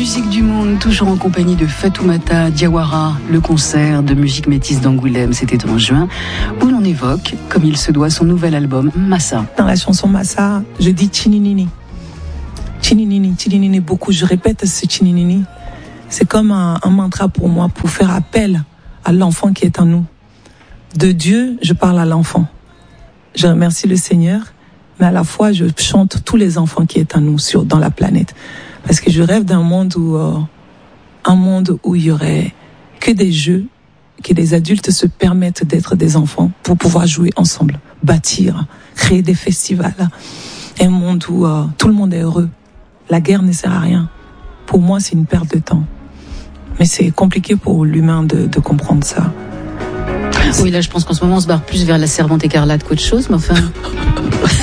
musique du monde, toujours en compagnie de Fatoumata Diawara, le concert de musique métisse d'Angoulême, c'était en juin, où l'on évoque, comme il se doit, son nouvel album, Massa. Dans la chanson Massa, je dis Chininini. Chininini, Chininini, beaucoup. Je répète ce Chininini. C'est comme un mantra pour moi, pour faire appel à l'enfant qui est en nous. De Dieu, je parle à l'enfant. Je remercie le Seigneur, mais à la fois, je chante tous les enfants qui est en nous dans la planète. Parce que je rêve d'un monde où il y aurait que des jeux, que les adultes se permettent d'être des enfants pour pouvoir jouer ensemble, bâtir, créer des festivals. Un monde où tout le monde est heureux. La guerre ne sert à rien. Pour moi, c'est une perte de temps. Mais c'est compliqué pour l'humain de comprendre ça. Oui, là, je pense qu'en ce moment, on se barre plus vers la Servante écarlate qu'autre chose, mais enfin...